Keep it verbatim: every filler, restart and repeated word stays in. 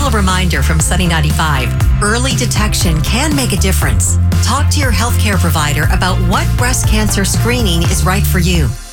little reminder from Sunny ninety-five. Early detection can make a difference. Talk to your healthcare provider about what breast cancer screening is right for you.